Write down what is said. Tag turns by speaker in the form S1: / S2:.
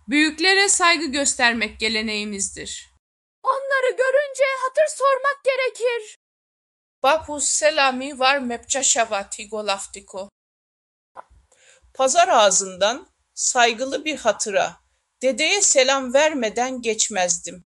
S1: Büyüklere saygı göstermek geleneğimizdir.
S2: Onları görünce hatır sormak gerekir.
S3: Bapu selami var mepçaşavati golaftiko. Pazar ağzından saygılı bir hatıra. Dedeye selam vermeden geçmezdim.